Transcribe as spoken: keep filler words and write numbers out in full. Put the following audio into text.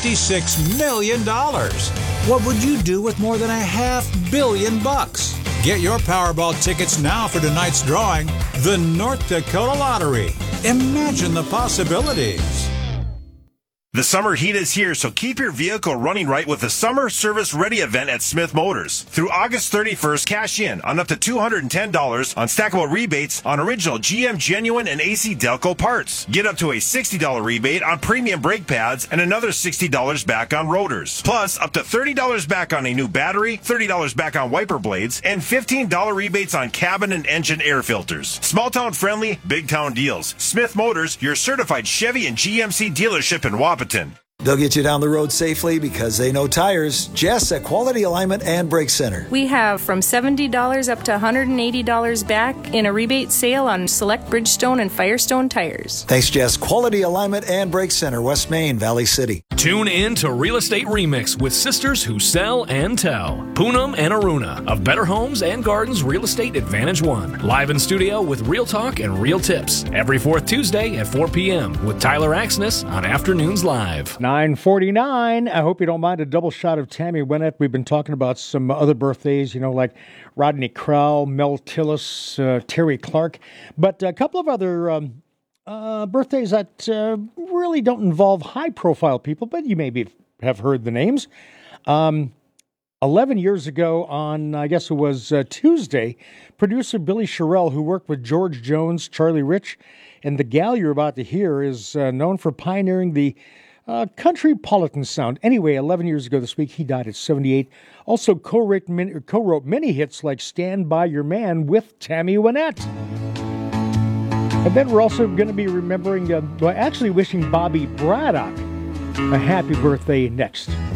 fifty-six million dollars. What would you do with more than a half billion bucks? Get your Powerball tickets now for tonight's drawing, the North Dakota Lottery. Imagine the possibilities. The summer heat is here, so keep your vehicle running right with the Summer Service Ready event at Smith Motors. Through August thirty-first, cash in on up to two hundred ten dollars on stackable rebates on original G M Genuine and A C Delco parts. Get up to a sixty dollars rebate on premium brake pads and another sixty dollars back on rotors. Plus, up to thirty dollars back on a new battery, thirty dollars back on wiper blades, and fifteen dollars rebates on cabin and engine air filters. Small town friendly, big town deals. Smith Motors, your certified Chevy and G M C dealership in Wapaton. They'll get you down the road safely because they know tires. Jess at Quality Alignment and Brake Center. We have from seventy dollars up to one hundred eighty dollars back in a rebate sale on select Bridgestone and Firestone tires. Thanks, Jess. Quality Alignment and Brake Center, West Main, Valley City. Tune in to Real Estate Remix with sisters who sell and tell. Poonam and Aruna of Better Homes and Gardens Real Estate Advantage One. Live in studio with real talk and real tips. Every fourth Tuesday at four p.m. with Tyler Axness on Afternoons Live. nine forty-nine. I hope you don't mind a double shot of Tammy Wynette. We've been talking about some other birthdays, you know, like Rodney Crowell, Mel Tillis, uh, Terry Clark. But a couple of other um, uh, birthdays that uh, really don't involve high-profile people, but you maybe have heard the names. Um, eleven years ago on, I guess it was uh, Tuesday, producer Billy Sherrill, who worked with George Jones, Charlie Rich, and the gal you're about to hear is uh, known for pioneering the Uh, country Politan sound. Anyway, eleven years ago this week, he died at seventy-eight. Also co-wrote many, co-wrote many hits like Stand By Your Man with Tammy Wynette. And then we're also going to be remembering, uh, well, actually wishing Bobby Braddock a happy birthday next.